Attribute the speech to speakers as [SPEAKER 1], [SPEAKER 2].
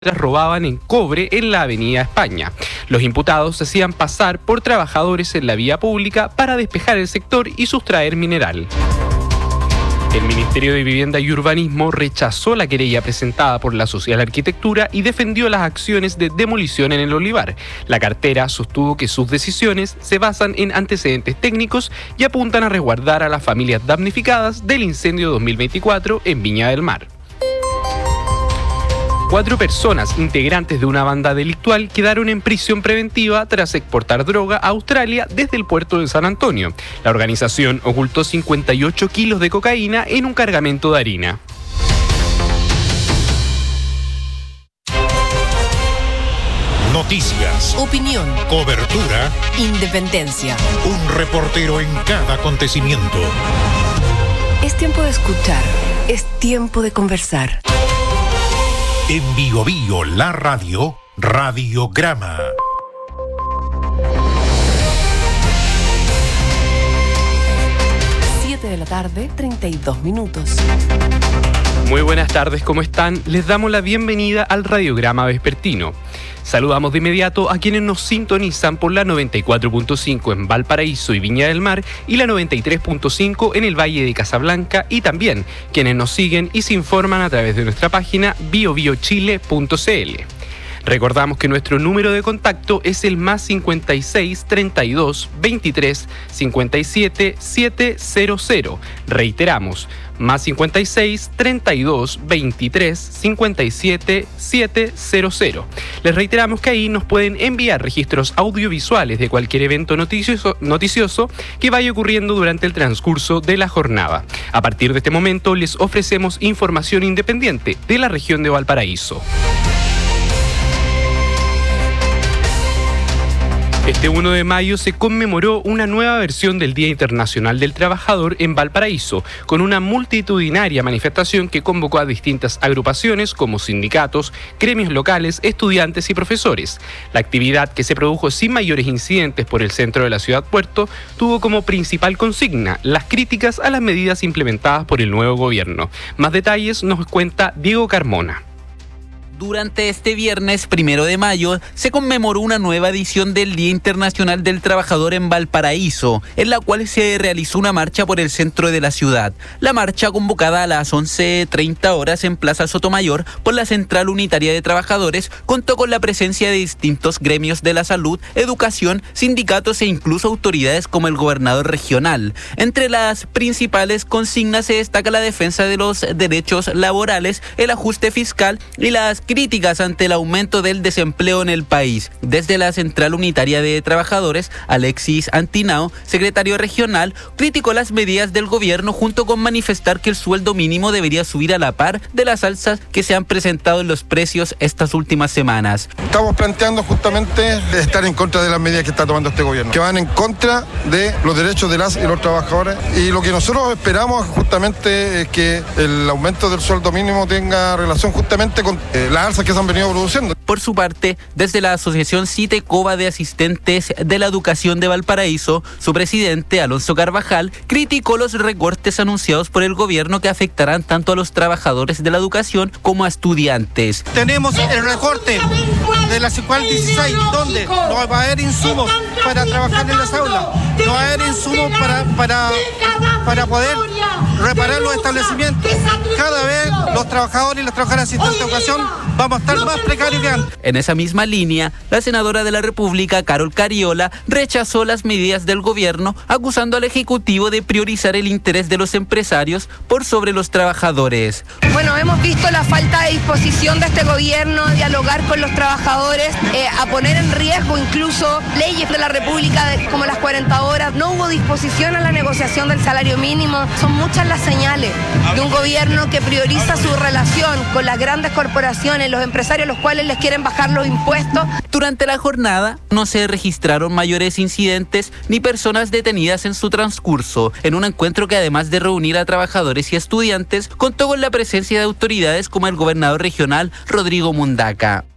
[SPEAKER 1] robaban en cobre en la Avenida España. Los imputados se hacían pasar por trabajadores en la vía pública para despejar el sector y sustraer mineral. El Ministerio de Vivienda y Urbanismo rechazó la querella presentada por la Social Arquitectura y defendió las acciones de demolición en el olivar. La cartera sostuvo que sus decisiones se basan en antecedentes técnicos y apuntan a resguardar a las familias damnificadas del incendio 2024 en Viña del Mar. 4 personas integrantes de una banda delictual quedaron en prisión preventiva tras exportar droga a Australia desde el puerto de San Antonio. La organización ocultó 58 kilos de cocaína en un cargamento de harina.
[SPEAKER 2] Noticias,
[SPEAKER 3] opinión,
[SPEAKER 2] cobertura,
[SPEAKER 3] independencia.
[SPEAKER 2] Un reportero en cada acontecimiento.
[SPEAKER 3] Es tiempo de escuchar, es tiempo de conversar.
[SPEAKER 2] En Bio Bio, la radio, Radiograma.
[SPEAKER 3] De la tarde, 32 minutos.
[SPEAKER 1] Muy buenas tardes, ¿cómo están? Les damos la bienvenida al Radiograma Vespertino. Saludamos de inmediato a quienes nos sintonizan por la 94.5 en Valparaíso y Viña del Mar y la 93.5 en el Valle de Casablanca, y también quienes nos siguen y se informan a través de nuestra página biobiochile.cl. Recordamos que nuestro número de contacto es el +56 32 23 57 700. Reiteramos, +56 32 23 57 700. Les reiteramos que ahí nos pueden enviar registros audiovisuales de cualquier evento noticioso que vaya ocurriendo durante el transcurso de la jornada. A partir de este momento les ofrecemos información independiente de la región de Valparaíso. Este 1 de mayo se conmemoró una nueva versión del Día Internacional del Trabajador en Valparaíso, con una multitudinaria manifestación que convocó a distintas agrupaciones como sindicatos, gremios locales, estudiantes y profesores. La actividad, que se produjo sin mayores incidentes por el centro de la ciudad puerto, tuvo como principal consigna las críticas a las medidas implementadas por el nuevo gobierno. Más detalles nos cuenta Diego Carmona.
[SPEAKER 4] Durante este viernes 1 de mayo se conmemoró una nueva edición del Día Internacional del Trabajador en Valparaíso, en la cual se realizó una marcha por el centro de la ciudad. La marcha, convocada a las 11:30 horas en Plaza Sotomayor por la Central Unitaria de Trabajadores, contó con la presencia de distintos gremios de la salud, educación, sindicatos e incluso autoridades como el gobernador regional. Entre las principales consignas se destaca la defensa de los derechos laborales, el ajuste fiscal y las críticas ante el aumento del desempleo en el país. Desde la Central Unitaria de Trabajadores, Alexis Antinao, secretario regional, criticó las medidas del gobierno junto con manifestar que el sueldo mínimo debería subir a la par de las alzas que se han presentado en los precios estas últimas semanas.
[SPEAKER 5] Estamos planteando justamente estar en contra de las medidas que está tomando este gobierno, que van en contra de los derechos de las y los trabajadores, y lo que nosotros esperamos justamente es que el aumento del sueldo mínimo tenga relación justamente con las alzas que se han venido produciendo.
[SPEAKER 4] Por su parte, desde la Asociación Citecoba de Asistentes de la Educación de Valparaíso, su presidente, Alonso Carvajal, criticó los recortes anunciados por el gobierno que afectarán tanto a los trabajadores de la educación como a estudiantes.
[SPEAKER 6] Tenemos el recorte de la 16, donde no va a haber insumos para trabajar en las aulas, no va a haber insumos para poder reparar los establecimientos. Cada vez los trabajadores y las trabajadoras asistentes de educación vamos a estar más precarios que antes.
[SPEAKER 4] En esa misma línea, la senadora de la República, Carol Cariola, rechazó las medidas del gobierno, acusando al Ejecutivo de priorizar el interés de los empresarios por sobre los trabajadores.
[SPEAKER 7] Bueno, hemos visto la falta de disposición de este gobierno a dialogar con los trabajadores, a poner en riesgo incluso leyes de la República como las 40 horas. No hubo disposición a la negociación del salario mínimo. Son muchas las señales de un gobierno que prioriza su relación con las grandes corporaciones, los empresarios, los cuales les quieren bajar los impuestos.
[SPEAKER 4] Durante la jornada no se registraron mayores incidentes ni personas detenidas en su transcurso, en un encuentro que, además de reunir a trabajadores y estudiantes, contó con la presencia de autoridades como el gobernador regional Rodrigo Mundaca.